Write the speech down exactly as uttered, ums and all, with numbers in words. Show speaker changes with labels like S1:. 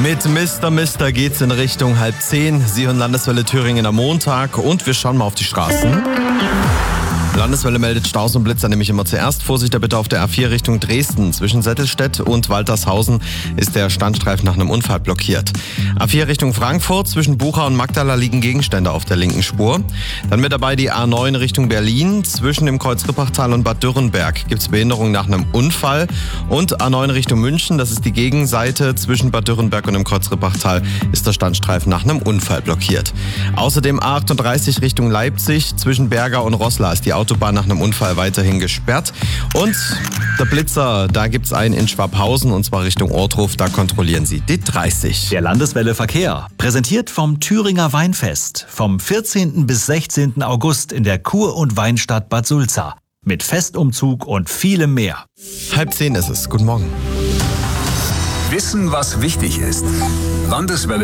S1: Mit Mister Mister geht's in Richtung halb zehn. Sie hören Landeswelle Thüringen am Montag und wir schauen mal auf die Straßen. Landeswelle meldet Staus und Blitzer nämlich immer zuerst. Vorsicht bitte auf der A vier Richtung Dresden. Zwischen Settelstedt und Waltershausen ist der Standstreifen nach einem Unfall blockiert. A vier Richtung Frankfurt. Zwischen Bucha und Magdala liegen Gegenstände auf der linken Spur. Dann mit dabei die A neun Richtung Berlin. Zwischen dem Kreuz Rippachtal und Bad Dürrenberg gibt es Behinderung nach einem Unfall. Und A neun Richtung München, das ist die Gegenseite. Zwischen Bad Dürrenberg und dem Kreuz Rippachtal ist der Standstreifen nach einem Unfall blockiert. Außerdem A achtunddreißig Richtung Leipzig. Zwischen Berga und Roßla ist die Autobahn nach einem Unfall weiterhin gesperrt. Und der Blitzer, da gibt's einen in Schwabhausen und zwar Richtung Ortruf, da kontrollieren sie die dreißig.
S2: Der Landeswelle Verkehr, präsentiert vom Thüringer Weinfest, vom vierzehnten bis sechzehnten August in der Kur- und Weinstadt Bad Sulza. Mit Festumzug und vielem mehr.
S1: Halb zehn ist es. Guten Morgen.
S3: Wissen, was wichtig ist. Landeswelle